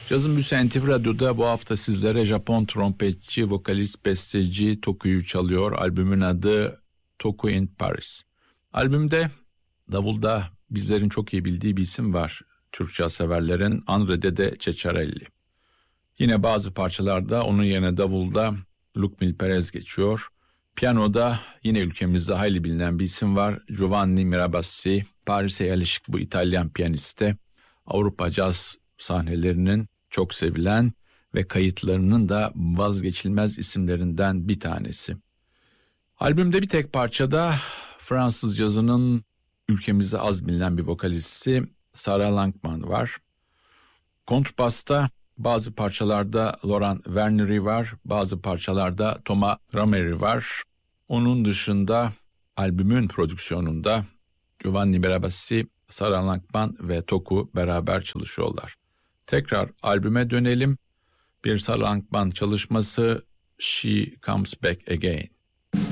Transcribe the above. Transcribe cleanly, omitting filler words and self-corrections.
Cazın Büyüsü NTV Radyo'da bu hafta sizlere Japon trompetçi, vokalist, besteci Toku'yu çalıyor. Albümün adı Toku in Paris. Albümde davulda bizlerin çok iyi bildiği bir isim var. Türkçe severlerin Andre Dede Ceccarelli. Yine bazı parçalarda onun yerine davulda Lucmil Perez geçiyor. Piyanoda yine ülkemizde hayli bilinen bir isim var. Giovanni Mirabassi, Paris'e yerleşik bu İtalyan piyaniste Avrupa caz sahnelerinin çok sevilen ve kayıtlarının da vazgeçilmez isimlerinden bir tanesi. Albümde bir tek parçada Fransız cazının ülkemizde az bilinen bir vokalisti Sarah Langman var. Kontrbasta bazı parçalarda Laurent Wernery var, bazı parçalarda Thomas Ramery var. Onun dışında albümün prodüksiyonunda Giovanni Mirabassi, Sarah Langman ve Toku beraber çalışıyorlar. Tekrar albüme dönelim. Bir Sarah Langman çalışması She Comes Back Again.